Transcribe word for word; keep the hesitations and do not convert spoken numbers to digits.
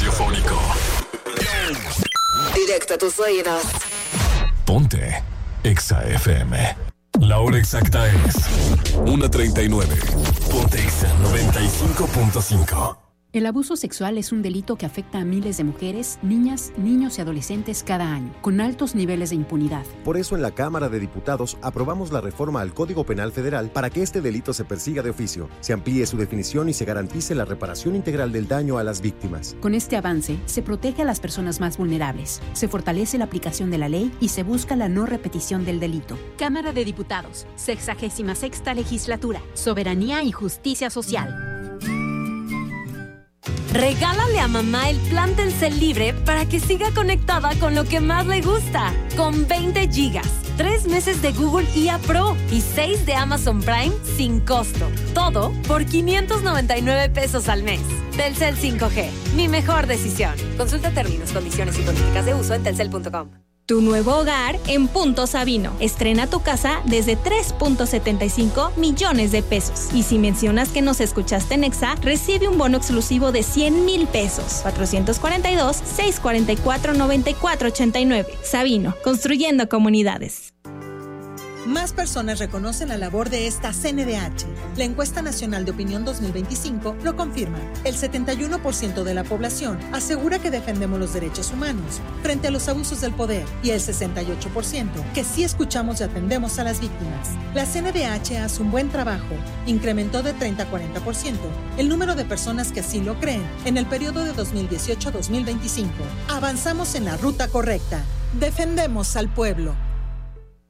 radiofónico. Directo a tus oídos. Ponte Exa F M. La hora exacta es una treinta y nueve. Ponte Exa noventa y cinco punto cinco. El abuso sexual es un delito que afecta a miles de mujeres, niñas, niños y adolescentes cada año, con altos niveles de impunidad. Por eso en la Cámara de Diputados aprobamos la reforma al Código Penal Federal para que este delito se persiga de oficio, se amplíe su definición y se garantice la reparación integral del daño a las víctimas. Con este avance, se protege a las personas más vulnerables, se fortalece la aplicación de la ley y se busca la no repetición del delito. Cámara de Diputados, sexagésima sexta legislatura, soberanía y justicia social. Regálale a mamá el plan Telcel Libre para que siga conectada con lo que más le gusta. Con veinte gigas, tres meses de Google I A Pro y seis de Amazon Prime sin costo. Todo por quinientos noventa y nueve pesos al mes. Telcel cinco G, mi mejor decisión. Consulta términos, condiciones y políticas de uso en telcel punto com. Tu nuevo hogar en Punto Sabino. Estrena tu casa desde tres punto setenta y cinco millones de pesos. Y si mencionas que nos escuchaste en Exa, recibe un bono exclusivo de cien mil pesos. cuatrocientos cuarenta y dos, seiscientos cuarenta y cuatro, noventa y cuatro ochenta y nueve. Sabino, construyendo comunidades. Más personas reconocen la labor de esta C N D H. La encuesta nacional de opinión dos mil veinticinco lo confirma. El setenta y uno por ciento de la población asegura que defendemos los derechos humanos frente a los abusos del poder y el sesenta y ocho por ciento que sí escuchamos y atendemos a las víctimas. La C N D H hace un buen trabajo. Incrementó de treinta a cuarenta por ciento el número de personas que así lo creen en el periodo de dos mil dieciocho a dos mil veinticinco. Avanzamos en la ruta correcta. Defendemos al pueblo.